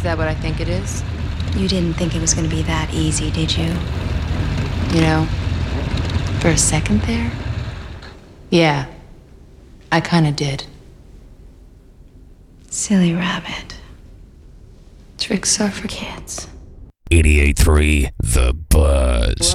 that what I think it is? You didn't think it was going to be that easy, did you? You know, for a second there, yeah, I kinda did. Silly rabbit. Tricks are for kids. 88.3 The Buzz.